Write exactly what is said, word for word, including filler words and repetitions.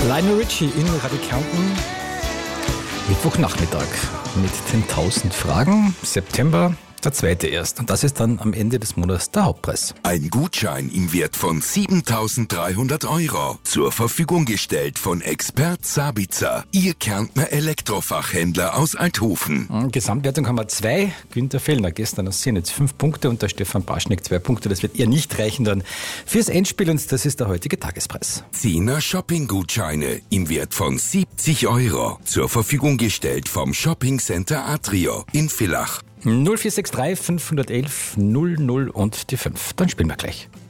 Lionel Richie in Radio Kärnten. Mittwochnachmittag mit den tausend Fragen. September, der zweite erst. Und das ist dann am Ende des Monats der Hauptpreis. Ein Gutschein im Wert von siebentausenddreihundert Euro. Zur Verfügung gestellt von Expert Sabitzer, Ihr Kärntner Elektrofachhändler aus Althofen. Gesamtwertung haben wir zwei. Günther Fellner gestern aus Sienitz fünf Punkte und der Stefan Baschneck zwei Punkte. Das wird ihr nicht reichen dann fürs Endspiel und das ist der heutige Tagespreis. Zehner Shopping-Gutscheine im Wert von siebzig Euro. Zur Verfügung gestellt vom Shopping Center Atrio in Villach. null vier sechs drei fünf eins eins null null und die fünf. Dann spielen wir gleich.